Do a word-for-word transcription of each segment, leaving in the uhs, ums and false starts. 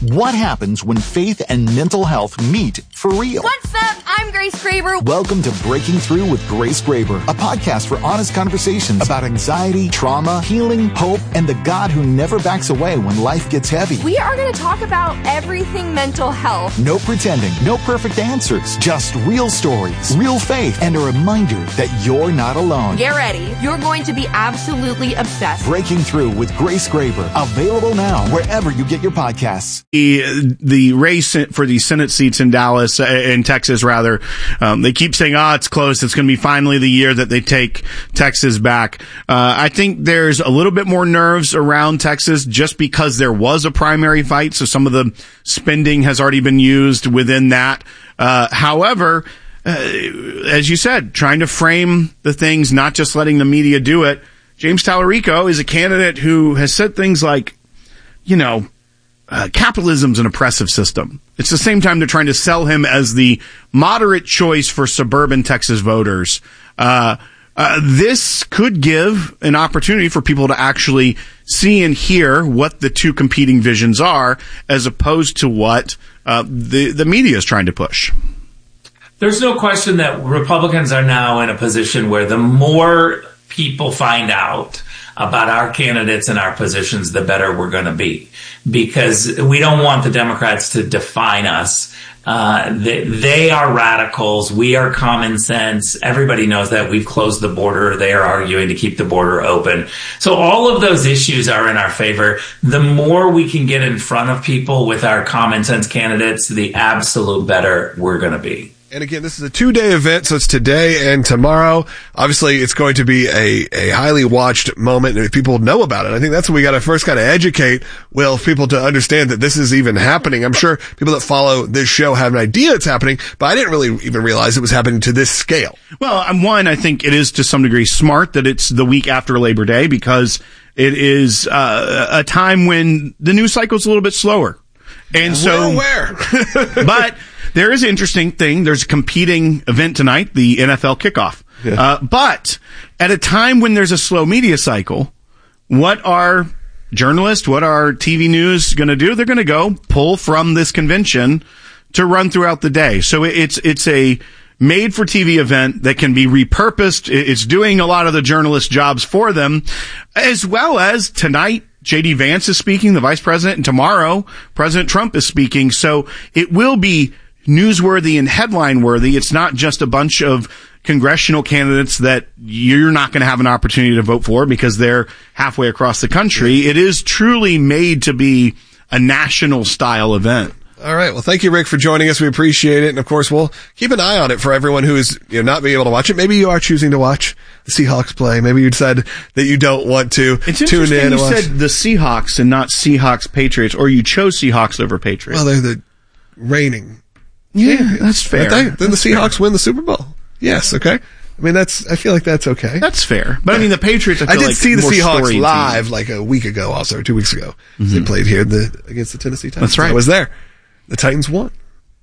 What happens when faith and mental health meet for real? What's up? I'm Grace Graber. Welcome to Breaking Through with Grace Graber, a podcast for honest conversations about anxiety, trauma, healing, hope, and the God who never backs away when life gets heavy. We are going to talk about everything mental health. No pretending, no perfect answers, just real stories, real faith, and a reminder that you're not alone. Get ready. You're going to be absolutely obsessed. Breaking Through with Grace Graber, available now wherever you get your podcasts. The, the race for the Senate seats in Dallas, uh, in Texas rather, um, they keep saying, oh, it's close. It's going to be finally the year that they take Texas back. Uh, I think there's a little bit more nerves around Texas just because there was a primary fight. So some of the spending has already been used within that. Uh, however, uh, as you said, trying to frame the things, not just letting the media do it. James Tallarico is a candidate who has said things like, you know, Uh, capitalism's an oppressive system. It's the same time they're trying to sell him as the moderate choice for suburban Texas voters. Uh, uh, this could give an opportunity for people to actually see and hear what the two competing visions are, as opposed to what uh, the, the media is trying to push. There's no question that Republicans are now in a position where the more people find out about our candidates and our positions, the better we're going to be, because we don't want the Democrats to define us. Uh, they, they are radicals. We are common sense. Everybody knows that. We've closed the border. They are arguing to keep the border open. So all of those issues are in our favor. The more we can get in front of people with our common sense candidates, the absolute better we're going to be. And again, this is a two-day event, so it's today and tomorrow. Obviously, it's going to be a, a highly watched moment, and if people know about it, I think that's what we got to first kind of educate, well, people to understand that this is even happening. I'm sure people that follow this show have an idea it's happening, but I didn't really even realize it was happening to this scale. Well, um, one, I think it is to some degree smart that it's the week after Labor Day, because it is uh, a time when the news cycle is a little bit slower. And so, where? but there is an interesting thing. There's a competing event tonight, the N F L kickoff. Yeah. Uh, but at a time when there's a slow media cycle, what are journalists, what are T V news going to do? They're going to go pull from this convention to run throughout the day. So it's, it's a made for T V event that can be repurposed. It's doing a lot of the journalist jobs for them, as well as tonight. J D Vance is speaking, the vice president, and tomorrow President Trump is speaking. So it will be newsworthy and headline worthy. It's not just a bunch of congressional candidates that you're not going to have an opportunity to vote for because they're halfway across the country. It is truly made to be a national style event. All right. Well, thank you, Rick, for joining us. We appreciate it. And of course, we'll keep an eye on it for everyone who is, you know, not being able to watch it. Maybe you are choosing to watch the Seahawks play. Maybe you decide that you don't want to it's tune in. You and watch. said the Seahawks and not Seahawks Patriots, or you chose Seahawks over Patriots. Well, they're the reigning. Yeah, yeah, that's fair. They, then that's the Seahawks fair. win the Super Bowl. Yes. Okay. I mean, that's, I feel like that's okay. That's fair. But I mean, the Patriots, I, feel I did like see the Seahawks live team. like a week ago, also, or two weeks ago. Mm-hmm. They played here the, against the Tennessee Titans. That's right. I was there. The Titans won.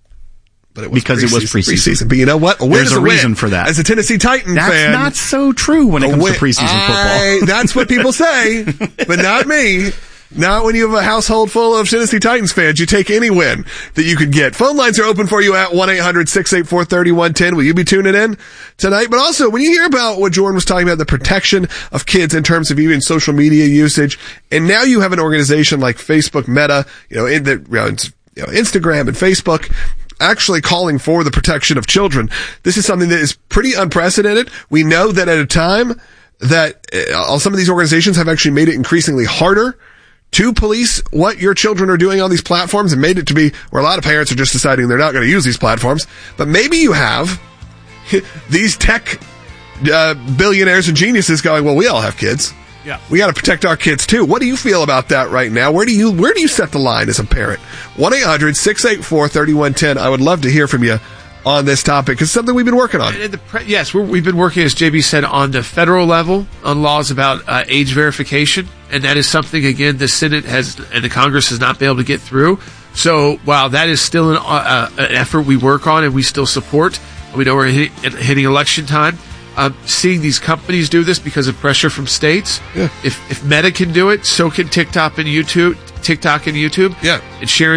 But it was because it was preseason. preseason. But you know what? A win There's is a, a reason win. for that. As a Tennessee Titan that's fan. That's not so true when it comes win, to preseason I, football. That's what people say, but not me. Not when you have a household full of Tennessee Titans fans. You take any win that you could get. Phone lines are open for you at one eight hundred six eight four three one one zero. Will you be tuning in tonight? But also, when you hear about what Jordan was talking about, the protection of kids in terms of even social media usage, and now you have an organization like Facebook Meta, you know, in the, you know, Instagram and Facebook, actually calling for the protection of children. This is something that is pretty unprecedented. We know that at a time that uh, some of these organizations have actually made it increasingly harder to police what your children are doing on these platforms, and made it to be where a lot of parents are just deciding they're not going to use these platforms. But maybe you have these tech uh, billionaires and geniuses going, well, we all have kids. Yeah. We got to protect our kids too. What do you feel about that right now? Where do you where do you set the line as a parent? one eight hundred six eight four three one one zero. I would love to hear from you on this topic. It's something we've been working on. The pre- yes, we're, we've been working, as J B said, on the federal level on laws about uh, age verification, and that is something, again, the Senate has and the Congress has not been able to get through. So while that is still an, uh, an effort we work on and we still support, we know we're hitting, hitting election time. Um, seeing these companies do this because of pressure from states. Yeah. If if Meta can do it, so can TikTok and YouTube. TikTok and YouTube. Yeah. And sharing